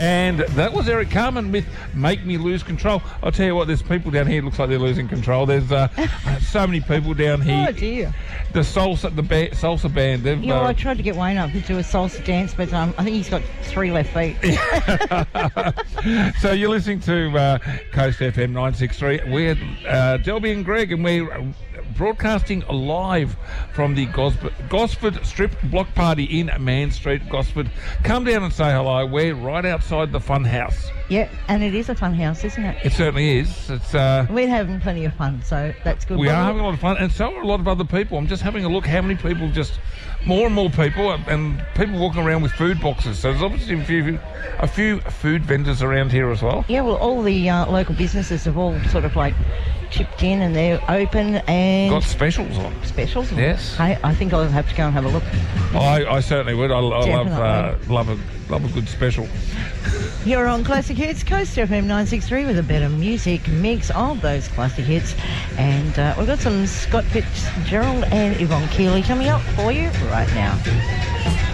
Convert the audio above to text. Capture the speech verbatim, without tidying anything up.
And that was Eric Carmen with Make Me Lose Control. I'll tell you what, there's people down here, it looks like they're losing control. There's uh, so many people down here. Oh, dear. The salsa, the ba- salsa band. They've, Yeah, well, uh, I tried to get Wayne up to do a salsa dance, but um, I think he's got three left feet. So you're listening to uh, Coast F M nine sixty-three. We're uh, Delby and Greg, and we're broadcasting live from the Gosford, Gosford Strip Block Party in Man Street, Gosford. Come down and say hello. We're right outside the Fun House. Yeah, and it is a fun house, isn't it? It certainly is. It's uh, We're having plenty of fun, so that's good. we Well, are having a lot of fun, and so are a lot of other people. I'm just having a look how many people, just more and more people, and people walking around with food boxes. So there's obviously a few, a few food vendors around here as well. Yeah, well, all the uh, local businesses have all sort of like chipped in and they're open and Got specials on. specials. Yes. I, I think I'll have to go and have a look. I, I certainly would. I, I love uh, Definitely. love a love a good special. You're on Classic Hits, Coast F M nine sixty-three with a better music mix of those classic hits. And uh, we've got some Scott Fitzgerald and Yvonne Keeley coming up for you right now.